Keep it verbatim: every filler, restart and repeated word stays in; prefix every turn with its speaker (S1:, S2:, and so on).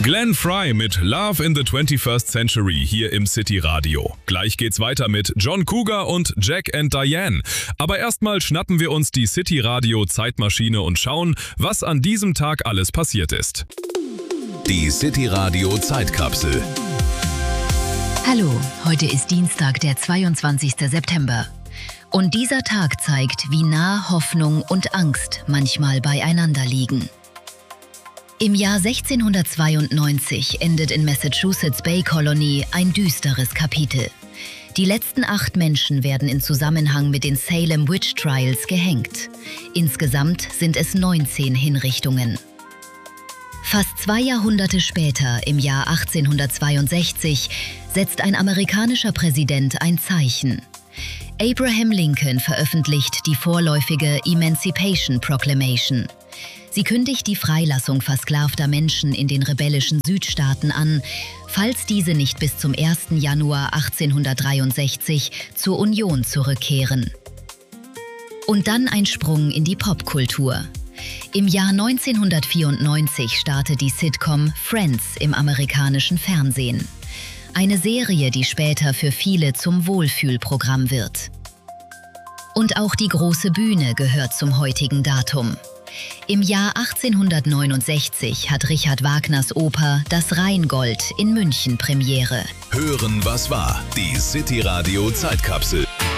S1: Glenn Frey mit Love in the twenty-first Century hier im City Radio. Gleich geht's weiter mit John Cougar und Jack and Diane. Aber erstmal schnappen wir uns die City Radio Zeitmaschine und schauen, was an diesem Tag alles passiert ist.
S2: Die City Radio Zeitkapsel.
S3: Hallo, heute ist Dienstag, der zweiundzwanzigste September. Und dieser Tag zeigt, wie nah Hoffnung und Angst manchmal beieinander liegen. Im Jahr sechzehnhundertzweiundneunzig endet in Massachusetts Bay Colony ein düsteres Kapitel. Die letzten acht Menschen werden in Zusammenhang mit den Salem Witch Trials gehängt. Insgesamt sind es neunzehn Hinrichtungen. Fast zwei Jahrhunderte später, im Jahr achtzehnhundertzweiundsechzig, setzt ein amerikanischer Präsident ein Zeichen. Abraham Lincoln veröffentlicht die vorläufige Emancipation Proclamation. Sie kündigt die Freilassung versklavter Menschen in den rebellischen Südstaaten an, falls diese nicht bis zum ersten Januar achtzehnhundertdreiundsechzig zur Union zurückkehren. Und dann ein Sprung in die Popkultur. Im Jahr neunzehnhundertvierundneunzig startet die Sitcom Friends im amerikanischen Fernsehen. Eine Serie, die später für viele zum Wohlfühlprogramm wird. Und auch die große Bühne gehört zum heutigen Datum. Im Jahr achtzehnhundertneunundsechzig hat Richard Wagners Oper Das Rheingold in München Premiere.
S2: Hören, was war? Die City Radio Zeitkapsel.